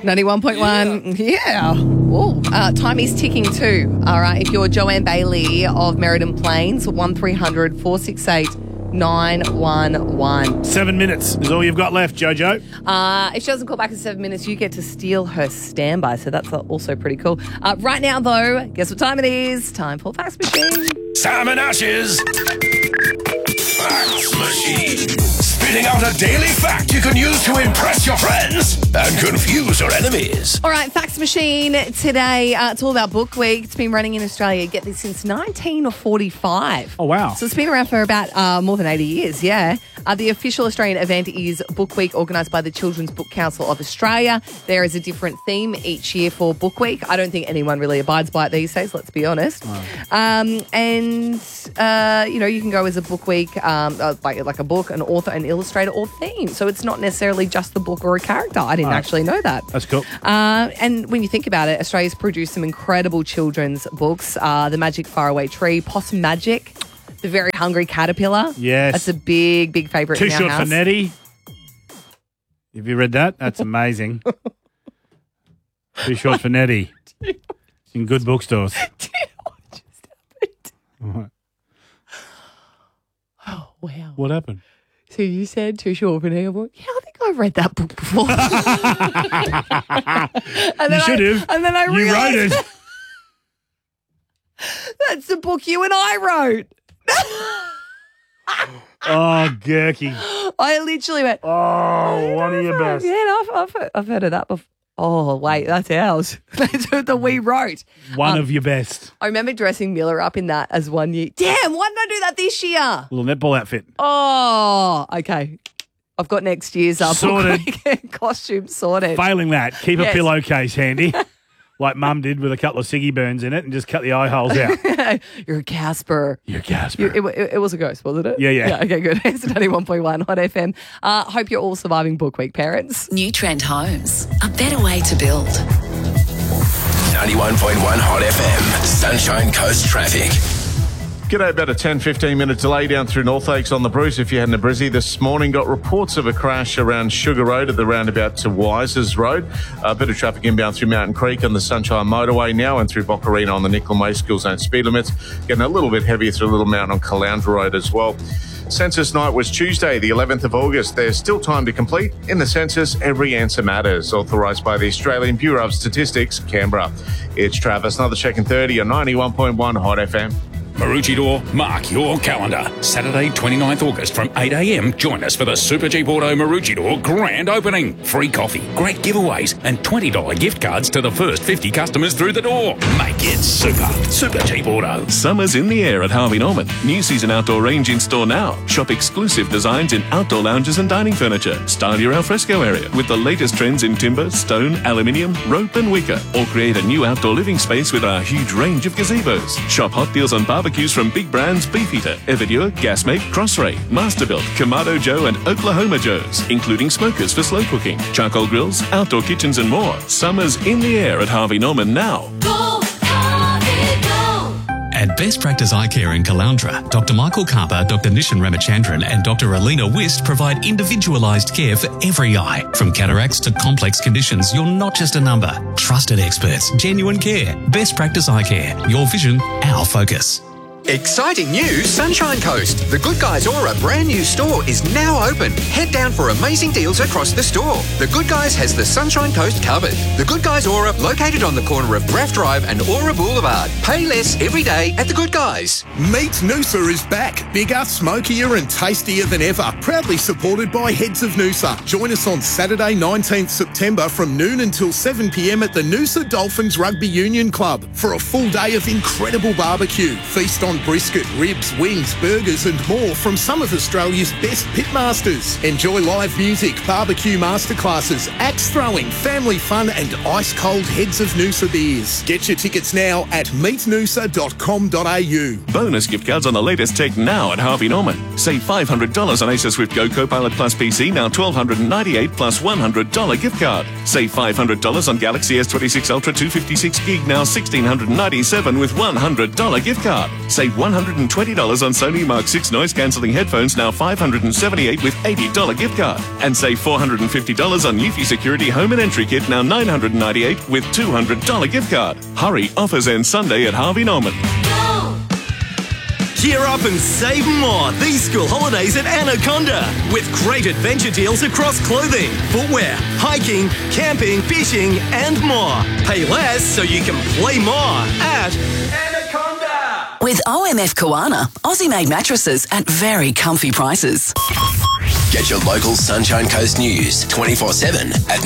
91.1. Yeah. Oh, time is ticking too. All right. If you're Joanne Bailey of Meriden Plains, 1300 468 911. 7 minutes is all you've got left, Jojo. If she doesn't call back in 7 minutes, you get to steal her standby. So that's also pretty cool. Right now, though, guess what time it is? Time for Fax Machine. Sam and Ash's Fax Machine. Spitting out a daily fact you can use to impress your friends and confuse your enemies. All right, Fax Machine today. It's all about Book Week. It's been running in Australia, get this, since 1945. Oh, wow. So it's been around for about more than 80 years, yeah. The official Australian event is Book Week, organised by the Children's Book Council of Australia. There is a different theme each year for Book Week. I don't think anyone really abides by it these days, let's be honest. Oh. You can go as a Book Week, like a book, an author, an illustrator, or theme. So it's not necessarily just the book or a character. I didn't actually know that. That's cool. And when you think about it, Australia's produced some incredible children's books. The Magic Faraway Tree, Possum Magic, The Very Hungry Caterpillar. Yes. That's a big, big favourite in Too our Short house. for Nettie. Have you read that? That's amazing. Too Short for Nettie. In good bookstores. Do you know what just happened? What? Oh, wow. What happened? So you said Too Short for Nettie. I'm like, yeah, I think I've read that book before. You should have. And then I You realised wrote it. that's the book you and I wrote. Oh, Gurky. I literally went, Oh, one of your best. yeah, no, I've heard of that before. Oh, wait, that's ours. That's what we wrote. One of your best. I remember dressing Miller up in that as one year. Damn, why didn't I do that this year? Little netball outfit. Oh, okay. I've got next year's Sorted. costume sorted. Failing that, keep a Yes. pillowcase handy, like Mum did with a couple of ciggy burns in it, and just cut the eye holes out. You're a Casper. You're Casper. It was a ghost, wasn't it? Yeah. Okay, good. It's 91.1 Hot FM. Hope you're all surviving Book Week, parents. New Trend Homes, a better way to build. 91.1 Hot FM. Sunshine Coast traffic. G'day, about a 10-15 minute delay down through North Lakes on the Bruce if you're heading to Brizzy this morning. Got reports of a crash around Sugar Road at the roundabout to Wises Road. A bit of traffic inbound through Mountain Creek on the Sunshine Motorway now and through Boccarina on the Nickel Way School Zone speed limits. Getting a little bit heavier through Little Mountain on Caloundra Road as well. Census night was Tuesday, the 11th of August. There's still time to complete. In the census, every answer matters. Authorised by the Australian Bureau of Statistics, Canberra. It's Travis, another check in 30 on 91.1 Hot FM. Maroochydore, mark your calendar. Saturday, 29th August from 8 a.m. Join us for the Super Jeep Auto Maroochydore grand opening. Free coffee, great giveaways, and $20 gift cards to the first 50 customers through the door. Make it super. Super Jeep Auto. Summer's in the air at Harvey Norman. New season outdoor range in store now. Shop exclusive designs in outdoor lounges and dining furniture. Style your alfresco area with the latest trends in timber, stone, aluminium, rope and wicker. Or create a new outdoor living space with our huge range of gazebos. Shop hot deals on barbecues from big brands Beefeater, Everdure, Gasmate, Crossray, Masterbuilt, Kamado Joe and Oklahoma Joe's, including smokers for slow cooking, charcoal grills, outdoor kitchens and more. Summer's in the air at Harvey Norman now. At Best Practice Eye Care in Caloundra, Dr. Michael Karpa, Dr. Nishan Ramachandran and Dr. Alina Wist provide individualised care for every eye. From cataracts to complex conditions, you're not just a number. Trusted experts, genuine care. Best Practice Eye Care. Your vision, our focus. Exciting news, Sunshine Coast. The Good Guys Aura brand new store is now open. Head down for amazing deals across the store. The Good Guys has the Sunshine Coast covered. The Good Guys Aura, located on the corner of Graff Drive and Aura Boulevard. Pay less every day at The Good Guys. Meat Noosa is back. Bigger, smokier and tastier than ever. Proudly supported by Heads of Noosa. Join us on Saturday 19th September from noon until 7 p.m. at the Noosa Dolphins Rugby Union Club for a full day of incredible barbecue. Feast on brisket, ribs, wings, burgers and more from some of Australia's best pitmasters. Enjoy live music, barbecue masterclasses, axe throwing, family fun and ice-cold Heads of Noosa beers. Get your tickets now at meetnoosa.com.au. Bonus gift cards on the latest tech now at Harvey Norman. Save $500 on Acer Swift Go Copilot Plus PC, now $1,298 plus $100 gift card. Save $500 on Galaxy S26 Ultra 256 gig, now $1,697 with $100 gift card. Save Save $120 on Sony Mark 6 noise-cancelling headphones, now $578 with $80 gift card. And save $450 on Eufy Security Home and Entry Kit, now $998 with $200 gift card. Hurry, offers end Sunday at Harvey Norman. Gear up and save more these school holidays at Anaconda with great adventure deals across clothing, footwear, hiking, camping, fishing and more. Pay less so you can play more at Anaconda. With OMF Koana, Aussie-made mattresses at very comfy prices. Get your local Sunshine Coast news 24/7 at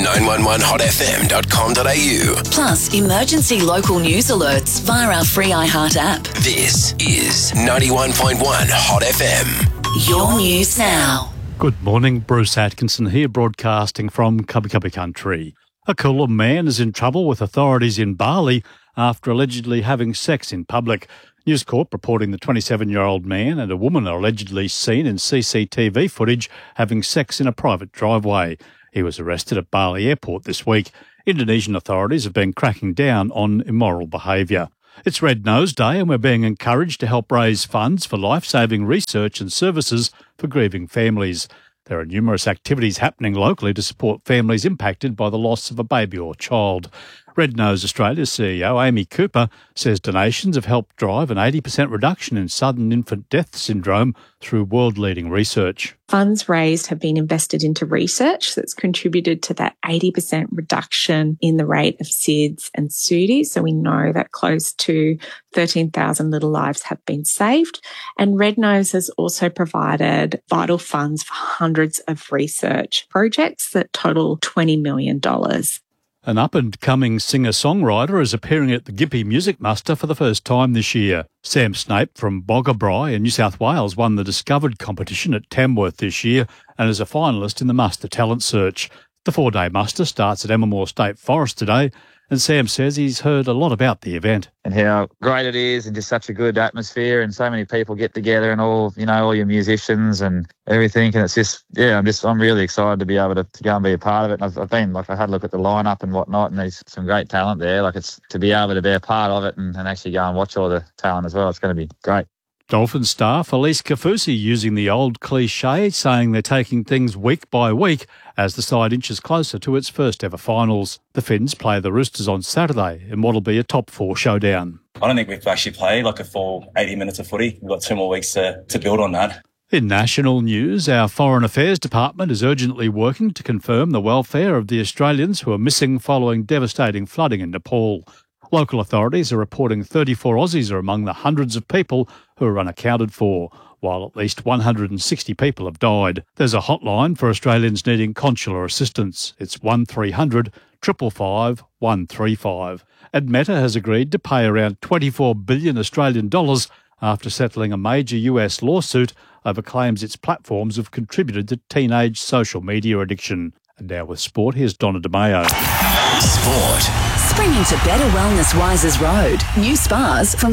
911hotfm.com.au. Plus, emergency local news alerts via our free iHeart app. This is 91.1 Hot FM. Your news now. Good morning, Bruce Atkinson here, broadcasting from Cubby Cubby Country. A Coolum man is in trouble with authorities in Bali after allegedly having sex in public. News Corp reporting the 27-year-old man and a woman are allegedly seen in CCTV footage having sex in a private driveway. He was arrested at Bali Airport this week. Indonesian authorities have been cracking down on immoral behaviour. It's Red Nose Day and we're being encouraged to help raise funds for life-saving research and services for grieving families. There are numerous activities happening locally to support families impacted by the loss of a baby or child. Red Nose Australia's CEO, Amy Cooper, says donations have helped drive an 80% reduction in sudden infant death syndrome through world-leading research. Funds raised have been invested into research that's contributed to that 80% reduction in the rate of SIDS and SUDI. So we know that close to 13,000 little lives have been saved. And Red Nose has also provided vital funds for hundreds of research projects that total $20 million. An up-and-coming singer-songwriter is appearing at the Gympie Music Muster for the first time this year. Sam Snape from Boggabri in New South Wales won the Discovered competition at Tamworth this year and is a finalist in the Muster Talent Search. The 4-day muster starts at Emmamore State Forest today, and Sam says he's heard a lot about the event. And how great it is and just such a good atmosphere and so many people get together and all your musicians and everything. And it's just, I'm really excited to be able to go and be a part of it. And I've been, I had a look at the lineup and whatnot and there's some great talent there. It's to be able to be a part of it and actually go and watch all the talent as well. It's going to be great. Dolphins star Felice Kafusi using the old cliche, saying they're taking things week by week as the side inches closer to its first ever finals. The Finns play the Roosters on Saturday in what'll be a top 4 showdown. I don't think we've actually played a full 80 minutes of footy. We've got 2 more weeks to build on that. In national news, our Foreign Affairs Department is urgently working to confirm the welfare of the Australians who are missing following devastating flooding in Nepal. Local authorities are reporting 34 Aussies are among the hundreds of people who are unaccounted for, while at least 160 people have died. There's a hotline for Australians needing consular assistance. It's 1300 555 135. And Meta has agreed to pay around 24 billion Australian dollars after settling a major US lawsuit over claims its platforms have contributed to teenage social media addiction. And now with sport, here's Donna DeMayo. Sport. Spring into better wellness Wisers Road. New spas from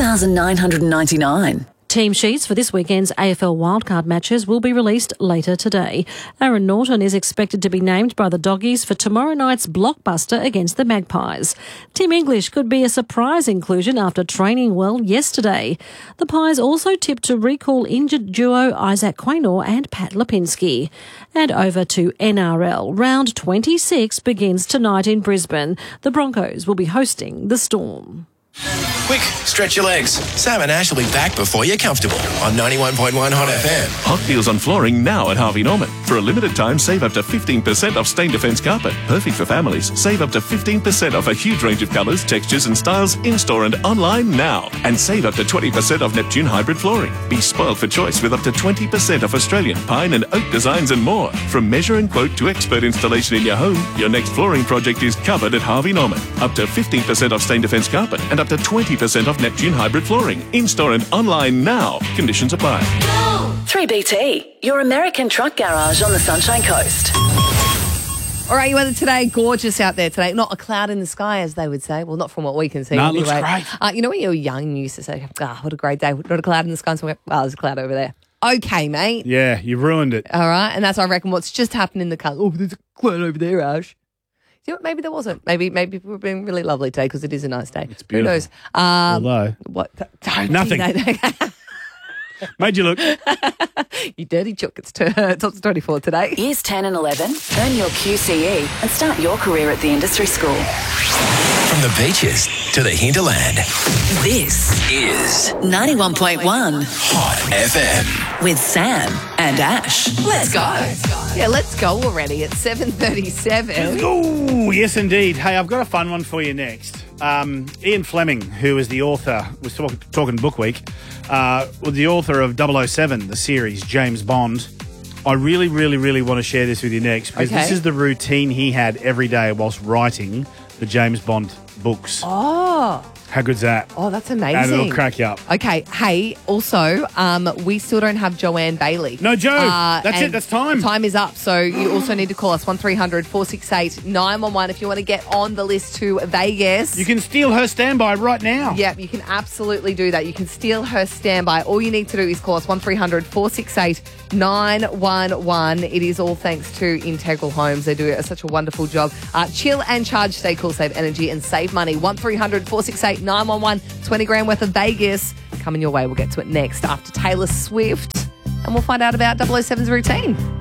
$4,999. Team sheets for this weekend's AFL wildcard matches will be released later today. Aaron Norton is expected to be named by the Doggies for tomorrow night's blockbuster against the Magpies. Tim English could be a surprise inclusion after training well yesterday. The Pies also tipped to recall injured duo Isaac Quaynor and Pat Lipinski. And over to NRL. Round 26 begins tonight in Brisbane. The Broncos will be hosting the Storm. Quick, stretch your legs. Sam and Ash will be back before you're comfortable on 91.1 Hot FM. Hot deals on flooring now at Harvey Norman. For a limited time, save up to 15% off Stain Defence carpet. Perfect for families. Save up to 15% off a huge range of colours, textures and styles in-store and online now. And save up to 20% off Neptune hybrid flooring. Be spoiled for choice with up to 20% off Australian pine and oak designs and more. From measure and quote to expert installation in your home, your next flooring project is covered at Harvey Norman. Up to 15% off Stain Defence carpet and up to 20% off Neptune hybrid flooring. In-store and online now. Conditions apply. 3BT, your American truck garage on the Sunshine Coast. All right, your weather today, gorgeous out there today. Not a cloud in the sky, as they would say. Well, not from what we can see. No, anyway. it looks great. You know when you were young, you used to say, what a great day. Not a cloud in the sky. So there's a cloud over there. Okay, mate. Yeah, you ruined it. All right, and that's, I reckon, what's just happened in the car. Oh, there's a cloud over there, Ash. You know what? Maybe there wasn't. Maybe people were being really lovely today because it is a nice day. It's beautiful. Who knows? Although. What? Don't Nothing. do that. Made you look. You dirty chook. It's Top 24 today. Years 10 and 11, earn your QCE and start your career at the industry school. From the beaches to the hinterland. This is 91.1 Hot FM. with Sam and Ash. Let's go. Yeah, let's go already. It's 7:37. Oh, yes, indeed. Hey, I've got a fun one for you next. Ian Fleming, who is the author, was talking Book Week, was the author of 007, the series, James Bond. I really, really, really want to share this with you next because this is the routine he had every day whilst writing the James Bond books. Oh. How good's that? Oh, that's amazing. And it'll crack you up. Okay. Hey, also, we still don't have Joanne Bailey. No, Joe. That's it. That's time. Time is up. So you also need to call us 1300 468 911 if you want to get on the list to Vegas. You can steal her standby right now. Yep, you can absolutely do that. You can steal her standby. All you need to do is call us 1300 468 911. It is all thanks to Integral Homes. They do such a wonderful job. Chill and charge, stay cool, save energy and save money. 1300 468 911, 20 grand worth of Vegas coming your way. We'll get to it next after Taylor Swift and we'll find out about 007's routine.